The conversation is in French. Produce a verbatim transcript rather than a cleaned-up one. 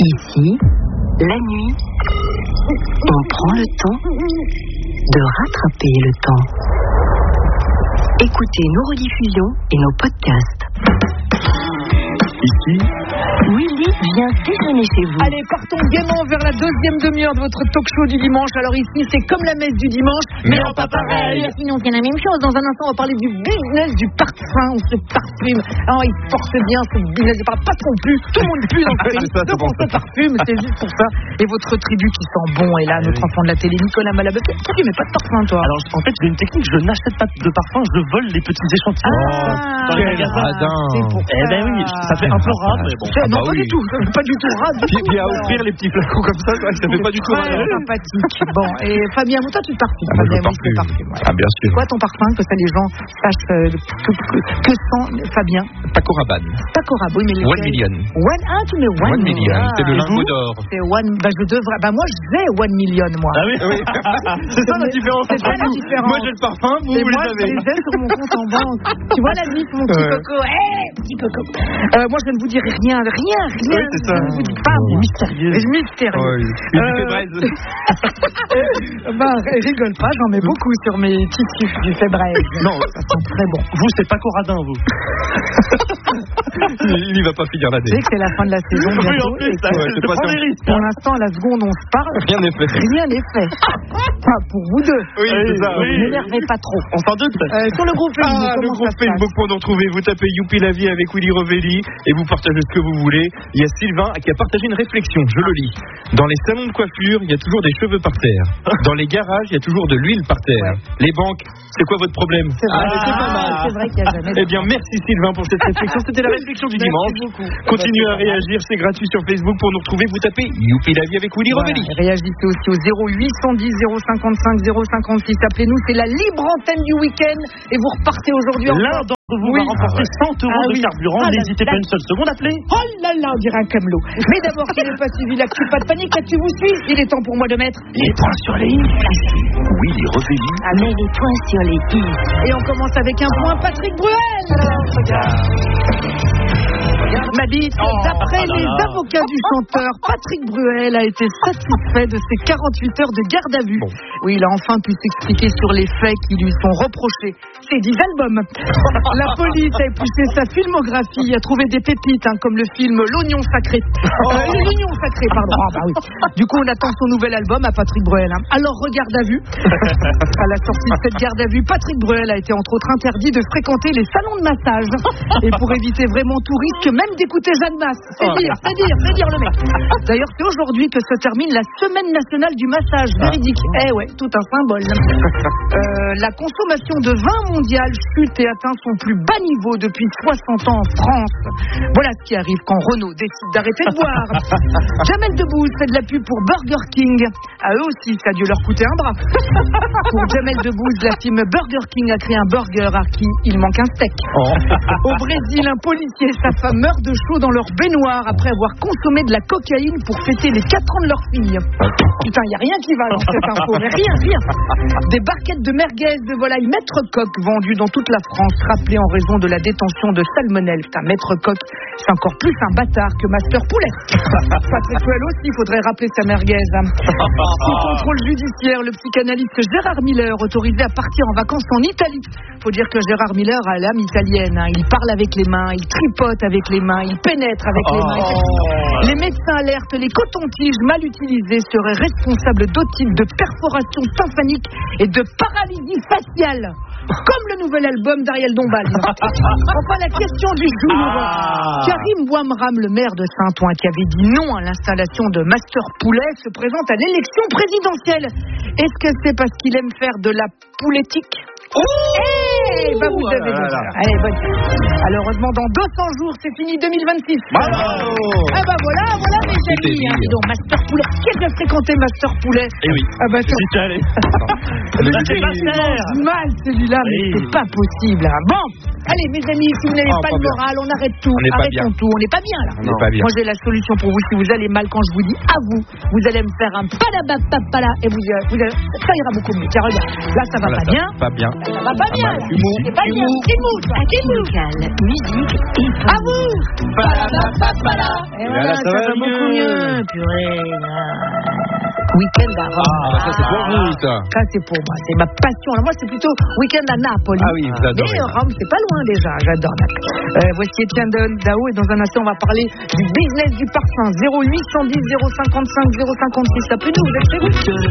Ici, la nuit, on prend le temps de rattraper le temps. Écoutez nos rediffusions et nos podcasts. Ici, Willy vient déjeuner chez vous. Allez, partons gaiement vers la deuxième demi-heure de votre talk show du dimanche. Alors ici, c'est comme la messe du dimanche, mais, mais en pas pareil. Sinon, c'est la même chose. Dans un instant, on va parler du business du parfum. On se parfume. Alors, il porte bien ce business. Pas, pas non plus. Tout le monde pue dans ce pays. ça, Donc, on se parfume. C'est juste pour ça. Et votre tribu qui sent bon est là, notre enfant de la télé, Nicolas Malabé. Pourquoi tu mets pas de parfum, toi? Alors, en fait, j'ai une technique. Je n'achète pas de parfum. Je vole les petits échantillons. Ah, dans les magasins. c'est pour Eh ben oui, ça fait un peu rare, mais bon. Ça, non, bah pas oui. du tout. Ça fait pas du tout rare. Puis, puis à offrir les petits flacons comme ça, ça fait pas du tout Ouais, rare. sympathique. Bon, et Fabien, toi, tu te parfumes. Ah, moi, je Fabien, oui, parfume. tu te parfumes, ouais. Ah, bien sûr. Quoi ton parfum, que ça les gens sachent euh, que, que, que sent Fabien? Paco Rabanne. Paco Rabanne, oui, mais One lequel? million. One, ah, tu mets one, One million. Ah, C'est le et lingot vous d'or. C'est one, bah je devrais, bah moi je vais one million, moi. Ah oui, oui. C'est ça la différence. C'est ça la nous. différence. Moi j'ai le parfum, vous, Et vous moi, les je avez. les ai sur mon compte en banque. Tu vois la vie, mon petit Ouais. coco. Hé, petit coco. Euh, moi, je ne vous dirai rien, rien, rien. Oui, c'est ça. Je ne vous dis pas. Il est moi. mystérieux. Je suis mystérieux. Ouais, il est du Fébraise. Bah, rigole pas, j'en mets beaucoup sur mes tissus du Fébraise. Non, Ça sent très bon. vous, c'est Paco Radin, vous. il, il va pas finir Tu l'année. sais que c'est la fin de la saison Oui, bientôt. en plus, et ça, que ouais, je pour prends des risques. Pour l'instant, à la seconde où on se parle, Rien n'est fait. rien n'est fait. Enfin, pour vous deux. Oui, c'est ça. Ne m'énervez pas trop. On s'en doute. Euh, sur le groupe Facebook, Ah, le comment groupe ça se passe? Facebook pour nous retrouver, vous tapez Youpi la vie avec Willy Rovelli et vous partagez ce que vous voulez. Il y a Sylvain qui a partagé une réflexion, je le lis. Dans les salons de coiffure, il y a toujours des cheveux par terre. Dans les garages, il y a toujours de l'huile par terre. Les banques, c'est quoi votre problème? C'est vrai, Ah, c'est pas mal. C'est vrai qu'il n'y a jamais de- Eh bien, merci Sylvain pour cette réflexion. C'était la réflexion du Merci dimanche. beaucoup. Continuez à réagir, c'est gratuit sur Facebook pour nous retrouver. Vous tapez Youpi la vie avec Willy Voilà, Rovelli. et réagissez aussi au zéro huit cent dix zéro cinquante-cinq zéro cinquante-six. Appelez-nous, c'est la libre antenne du week-end et vous repartez aujourd'hui en L'un d'entre vous Oui. va remporter Ah ouais. cent euros Ah de oui. carburant. Ah là N'hésitez là. pas une seule seconde, appelez. Oh là là, on dirait un camelot. Mais d'abord, qui n'est pas suivi l'actu, pas de panique, l'actu vous suit. Il est temps pour moi de mettre Les points sur les i. Willy Rovelli. Mets les points sur les i. Et on commence avec un point Patrick Bruel. Ma bite, d'après oh là les là. avocats du chanteur, Patrick Bruel a été satisfait de ses quarante-huit heures de garde à vue. Bon. Oui, il a enfin pu s'expliquer sur les faits qui lui sont reprochés. Ses dix albums. La police a épluché sa filmographie, a trouvé des pépites, hein, comme le film L'Oignon Sacré. Euh, L'Oignon Sacré, pardon. Ah, bah oui. Du coup, on attend son nouvel album à Patrick Bruel. hein. Alors, regarde à vue. À la sortie de cette garde à vue, Patrick Bruel a été entre autres interdit de fréquenter les salons de massage. Et pour éviter vraiment tout risque, même d'écouter Jeanne Masse. C'est dire, c'est dire, c'est dire le mec. D'ailleurs, c'est aujourd'hui que se termine la semaine nationale du massage. Véridique. Eh ouais, tout un symbole. Euh, la consommation de vin mondial chute et atteint son plus bas niveau depuis soixante ans en France. Voilà ce qui arrive quand Renault décide d'arrêter de boire. Jamel Debbouze fait de la pub pour Burger King. À eux aussi, ça a dû leur coûter un bras. Pour Jamel Debbouze, la firme Burger King a créé un burger à qui il manque un steak. Au Brésil, un policier et sa femme meurent de chaud dans leur baignoire après avoir consommé de la cocaïne pour fêter les quatre ans de leur fille. Putain, il n'y a rien qui va dans cette info, mais rien, rien. Des barquettes de merguez de volaille Maître Coq vendues dans toute la France, rappelées en raison de la détention de salmonelle. Putain, Maître Coq, c'est encore plus un bâtard que Master Poulet. Patrick Bruel aussi, il faudrait rappeler sa merguez. hein. Sous contrôle judiciaire, le psychanalyste Gérard Miller, autorisé à partir en vacances en Italie. Faut dire que Gérard Miller a l'âme italienne. hein. Il parle avec les mains, il tripote avec les mains, il pénètre avec les mains. Les médecins alertent, les cotons-tiges mal utilisés seraient responsables d'otite, de perforation tympanique et de paralysie faciale. Comme le nouvel album d'Ariel Dombal. Enfin, la question du jour. Ah. Karim Bouamram, le maire de Saint-Ouen, qui avait dit non à l'installation de Master Poulet, se présente à l'élection présidentielle. Est-ce que c'est parce qu'il aime faire de la poulettique? Oh hey, bah vous avez voilà. raison. Allez, bonne. Alors, heureusement, dans deux cents jours, c'est fini deux mille vingt-six. Bravo. Ah bah voilà, voilà mes amis. Hein, dis donc, Master Poulet. Qui a déjà fréquenté Master Poulet? Eh oui. Ah bah, J'y suis allé. Le c'est pas cher. mal celui-là, mais Oui. c'est pas possible. Hein. Bon, allez mes amis, si vous n'avez Oh, pas pas le bien. moral, on arrête tout. On n'est pas Arrêtons bien. tout. On n'est pas bien là. On n'est pas bien. Moi j'ai la solution pour vous. Si vous allez mal quand je vous dis à vous, vous allez me faire un palabapapala et vous, euh, vous allez, ça ira beaucoup mieux. Tiens, regarde, là ça va Voilà, pas ça bien. va Pas bien. Ça va pas bien. mal. là. Humour. C'est pas bien. Humour, ça. Actu local, musique et À vous. Palabapapala. Et Et voilà, là, ça, va beaucoup mieux. Purée. Week-end à Rome. Ah, ça c'est pour vous, ça. Ça c'est pour moi, c'est ma passion. Alors moi c'est plutôt week-end à Napoli. Ah oui, vous adorez. Mais euh, Rome c'est pas loin déjà, j'adore Naples. Euh, voici Etienne Dao et dans un instant on va parler du business du parfum. zéro huit cent dix zéro cinquante-cinq zéro cinquante-six. Appelez-nous, vous êtes chez vous.